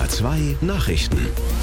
NDR 2 Nachrichten.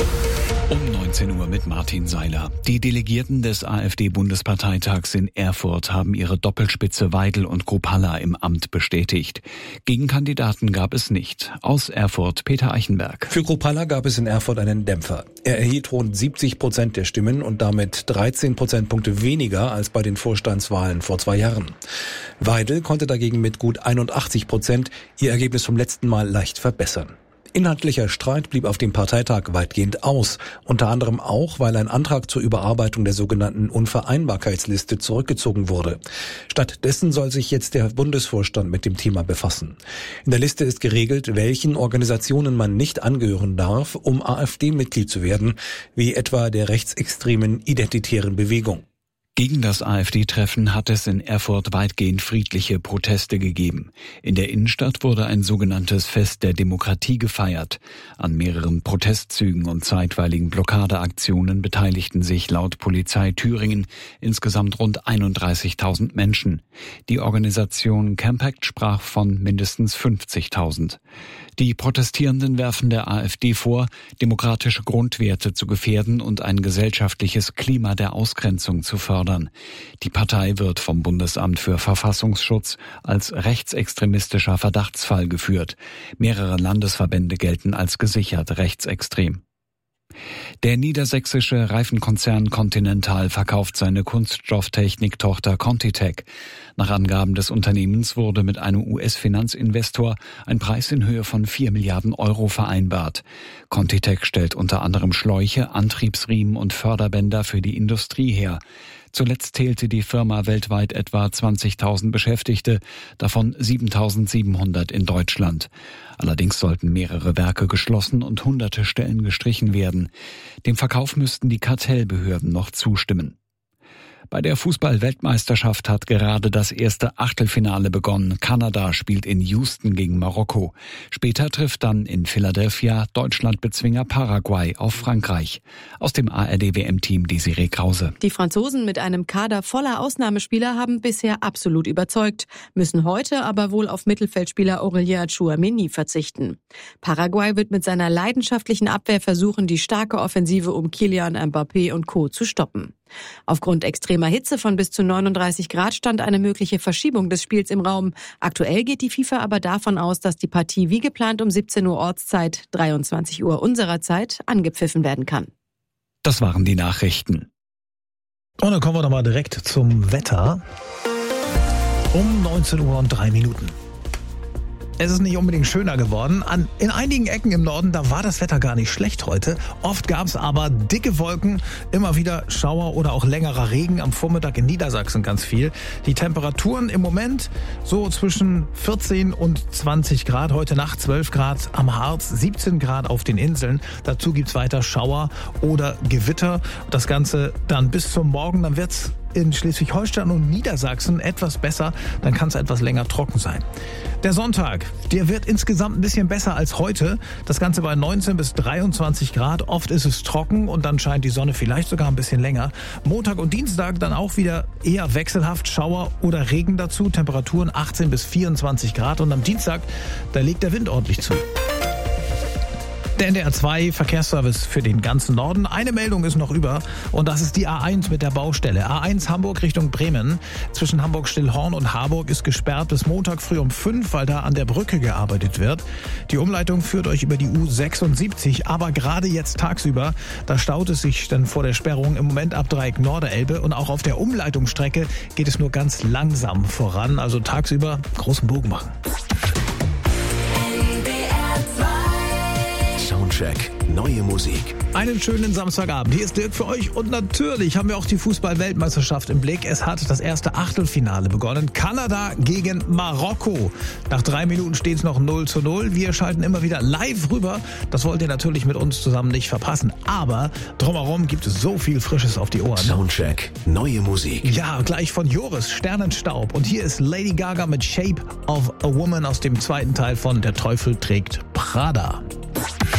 Um 19 Uhr mit Martin Seiler. Die Delegierten des AfD-Bundesparteitags in Erfurt haben ihre Doppelspitze Weidel und Kruppalla im Amt bestätigt. Gegenkandidaten gab es nicht. Aus Erfurt Peter Eichenberg. Für Kruppalla gab es in Erfurt einen Dämpfer. Er erhielt rund 70% der Stimmen und damit 13 Prozentpunkte weniger als bei den Vorstandswahlen vor 2 Jahren. Weidel konnte dagegen mit gut 81% ihr Ergebnis vom letzten Mal leicht verbessern. Inhaltlicher Streit blieb auf dem Parteitag weitgehend aus, unter anderem auch, weil ein Antrag zur Überarbeitung der sogenannten Unvereinbarkeitsliste zurückgezogen wurde. Stattdessen soll sich jetzt der Bundesvorstand mit dem Thema befassen. In der Liste ist geregelt, welchen Organisationen man nicht angehören darf, um AfD-Mitglied zu werden, wie etwa der rechtsextremen Identitären Bewegung. Gegen das AfD-Treffen hat es in Erfurt weitgehend friedliche Proteste gegeben. In der Innenstadt wurde ein sogenanntes Fest der Demokratie gefeiert. An mehreren Protestzügen und zeitweiligen Blockadeaktionen beteiligten sich laut Polizei Thüringen insgesamt rund 31.000 Menschen. Die Organisation Campact sprach von mindestens 50.000. Die Protestierenden werfen der AfD vor, demokratische Grundwerte zu gefährden und ein gesellschaftliches Klima der Ausgrenzung zu fördern. Die Partei wird vom Bundesamt für Verfassungsschutz als rechtsextremistischer Verdachtsfall geführt. Mehrere Landesverbände gelten als gesichert rechtsextrem. Der niedersächsische Reifenkonzern Continental verkauft seine Kunststofftechnik-Tochter ContiTech. Nach Angaben des Unternehmens wurde mit einem US-Finanzinvestor ein Preis in Höhe von 4 Milliarden Euro vereinbart. ContiTech stellt unter anderem Schläuche, Antriebsriemen und Förderbänder für die Industrie her. Zuletzt zählte die Firma weltweit etwa 20.000 Beschäftigte, davon 7.700 in Deutschland. Allerdings sollten mehrere Werke geschlossen und hunderte Stellen gestrichen werden. Dem Verkauf müssten die Kartellbehörden noch zustimmen. Bei der Fußball-Weltmeisterschaft hat gerade das erste Achtelfinale begonnen. Kanada spielt in Houston gegen Marokko. Später trifft dann in Philadelphia Deutschland-Bezwinger Paraguay auf Frankreich. Aus dem ARD-WM-Team Desiree Krause. Die Franzosen mit einem Kader voller Ausnahmespieler haben bisher absolut überzeugt, müssen heute aber wohl auf Mittelfeldspieler Aurélien Tchouaméni verzichten. Paraguay wird mit seiner leidenschaftlichen Abwehr versuchen, die starke Offensive um Kylian Mbappé und Co. zu stoppen. Aufgrund extremer Hitze von bis zu 39 Grad stand eine mögliche Verschiebung des Spiels im Raum. Aktuell geht die FIFA aber davon aus, dass die Partie wie geplant um 17 Uhr Ortszeit, 23 Uhr unserer Zeit, angepfiffen werden kann. Das waren die Nachrichten. Und dann kommen wir nochmal direkt zum Wetter. Um 19 Uhr und 3 Minuten. Es ist nicht unbedingt schöner geworden. In einigen Ecken im Norden, da war das Wetter gar nicht schlecht heute. Oft gab es aber dicke Wolken, immer wieder Schauer oder auch längerer Regen. Am Vormittag in Niedersachsen ganz viel. Die Temperaturen im Moment so zwischen 14 und 20 Grad. Heute Nacht 12 Grad am Harz, 17 Grad auf den Inseln. Dazu gibt's weiter Schauer oder Gewitter. Das Ganze dann bis zum Morgen. Dann wird's in Schleswig-Holstein und Niedersachsen etwas besser, dann kann es etwas länger trocken sein. Der Sonntag, der wird insgesamt ein bisschen besser als heute. Das Ganze bei 19 bis 23 Grad. Oft ist es trocken und dann scheint die Sonne vielleicht sogar ein bisschen länger. Montag und Dienstag dann auch wieder eher wechselhaft, Schauer oder Regen dazu. Temperaturen 18 bis 24 Grad und am Dienstag, da legt der Wind ordentlich zu. Der NDR 2 Verkehrsservice für den ganzen Norden. Eine Meldung ist noch über und das ist die A1 mit der Baustelle. A1 Hamburg Richtung Bremen. Zwischen Hamburg-Stillhorn und Harburg ist gesperrt bis Montag früh um 5, weil da an der Brücke gearbeitet wird. Die Umleitung führt euch über die U76, aber gerade jetzt tagsüber, da staut es sich dann vor der Sperrung im Moment ab Dreieck Norderelbe und auch auf der Umleitungsstrecke geht es nur ganz langsam voran. Also tagsüber großen Bogen machen. Soundcheck, neue Musik. Einen schönen Samstagabend. Hier ist Dirk für euch und natürlich haben wir auch die Fußball-Weltmeisterschaft im Blick. Es hat das erste Achtelfinale begonnen. Kanada gegen Marokko. Nach 3 Minuten steht es noch 0:0. Wir schalten immer wieder live rüber. Das wollt ihr natürlich mit uns zusammen nicht verpassen. Aber drumherum gibt es so viel Frisches auf die Ohren. Soundcheck, neue Musik. Ja, gleich von Joris, Sternenstaub. Und hier ist Lady Gaga mit Shape of a Woman aus dem zweiten Teil von Der Teufel trägt Prada.